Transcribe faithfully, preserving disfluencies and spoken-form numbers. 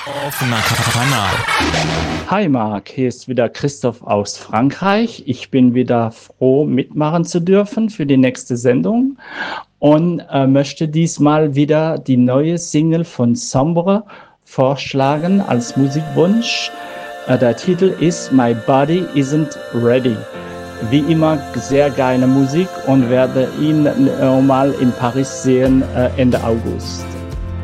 Offener Kanal. Hi Marc, hier ist wieder Christoph aus Frankreich. Ich bin wieder froh, mitmachen zu dürfen für die nächste Sendung und äh, möchte diesmal wieder die neue Single von Sombre vorschlagen als Musikwunsch. Äh, der Titel ist My Body Isn't Ready. Wie immer sehr geile Musik und werde ihn äh, mal in Paris sehen äh, Ende August.